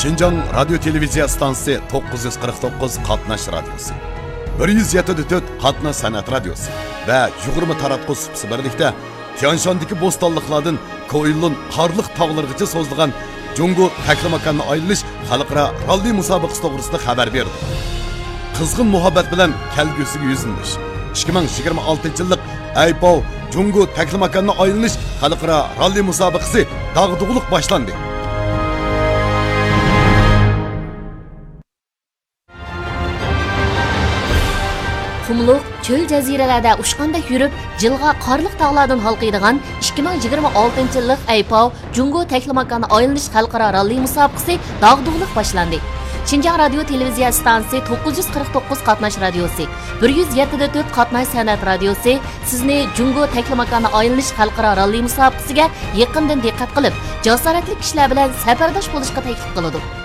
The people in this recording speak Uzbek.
Şinjan Radyo Televiziya Stansiyasi 949 qatnash radiosi, 107.4 qatnash san'at radiosi va 20 taratqush supsi birlikda Tianshandagi bo'stonliqlardan Koyilun qarliq tog'largacha so'zilgan Jungo taklimakanni ayrilish xalqaro ralli musobaqasi to'g'risida xabar berdi. Qizg'in muhabbat bilan kelgusiga yuzlanish 2026-yillik Aypov Jungo taklimakanni ayrilish xalqaro ralli musobaqasi dag'dug'liq boshlandi. Qumluq, çöl jaziralarda uçqanda yürüp, jilg'a qarliq tog'lardan halqiydigan 2026-yillik Aypov Jungo taklimakanni aylanish xalqaro ralli musobaqasi dag'dug'liq boshlandi. Şinjan Radyo Televiziya Stansiyasi 949 qatnash radiosi, 107.4 qatnash san'at radiosi sizni Jungo taklimakanni aylanish xalqaro ralli musobaqasiga yaqindan diqqat qilib, jasoratli kishilar bilan safardosh bo'lishga taklif qiladi.